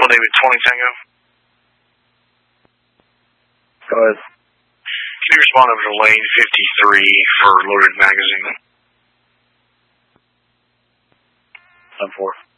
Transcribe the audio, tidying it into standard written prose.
Well, David, 20 Tango. Go ahead. Can you respond over to lane 53 for loaded magazine? 10-4.